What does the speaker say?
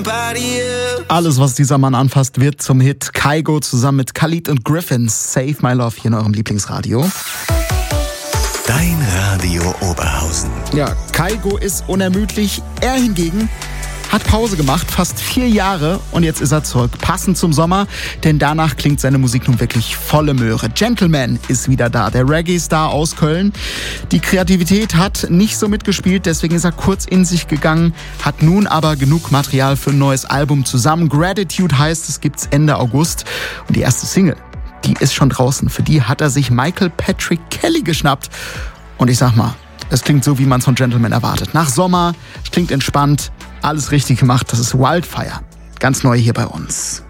Alles, was dieser Mann anfasst, wird zum Hit. Kygo zusammen mit Khalid und Griffins. Save My Love hier in eurem Lieblingsradio. Dein Radio Oberhausen. Ja, Kygo ist unermüdlich. Er hingegen hat Pause gemacht, fast 4 Jahre, und jetzt ist er zurück. Passend zum Sommer, denn danach klingt seine Musik nun wirklich volle Möhre. Gentleman ist wieder da, der Reggae-Star aus Köln. Die Kreativität hat nicht so mitgespielt, deswegen ist er kurz in sich gegangen, hat nun aber genug Material für ein neues Album zusammen. Gratitude heißt es, gibt's Ende August. Und die erste Single, die ist schon draußen. Für die hat er sich Michael Patrick Kelly geschnappt. Und ich sag mal, es klingt so, wie man es von Gentleman erwartet. Nach Sommer, es klingt entspannt, alles richtig gemacht. Das ist Wildfire. Ganz neu hier bei uns.